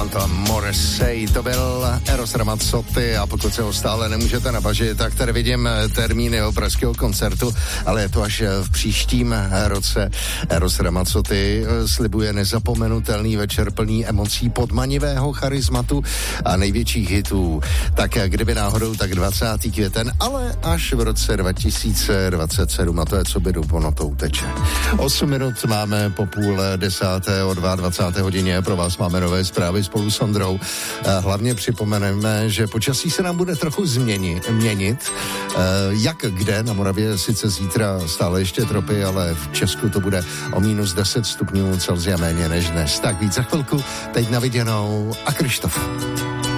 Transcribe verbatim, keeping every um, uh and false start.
Quantum Morrissey, to byl Eros Ramazzotti a pokud se ho stále nemůžete nabažit, tak tady vidím termíny jeho pražského koncertu, ale je to až v příštím roce. Eros Ramazzotti slibuje nezapomenutelný večer plný emocí, podmanivého charizmatu a největších hitů. Tak kdyby náhodou, tak dvacátý květen, ale až v roce dva tisíce dvacet sedm, a to je, co by do ponotou teče. osm minut máme po půl desáté, o dvacáté druhé hodině. Pro vás máme nové zprávy spolu s Ondrou. Hlavně připomeneme, že počasí se nám bude trochu změnit, měnit. Jak kde? Na Moravě sice zítra stále ještě tropy, ale v Česku to bude o minus deset stupňů Celsia méně než dnes. Tak víc za chvilku, teď na viděnou a Krištof.